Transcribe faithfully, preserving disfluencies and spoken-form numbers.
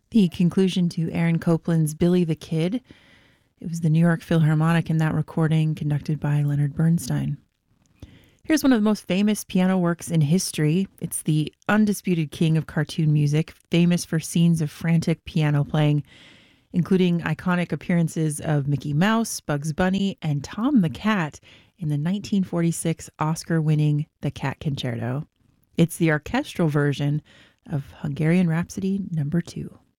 The conclusion to Aaron Copland's Billy the Kid. It was the New York Philharmonic in that recording, conducted by Leonard Bernstein. Here's one of the most famous piano works in history. It's the undisputed king of cartoon music, famous for scenes of frantic piano playing, including iconic appearances of Mickey Mouse, Bugs Bunny, and Tom the Cat in the nineteen forty-six Oscar-winning The Cat Concerto. It's the orchestral version of Hungarian Rhapsody number two.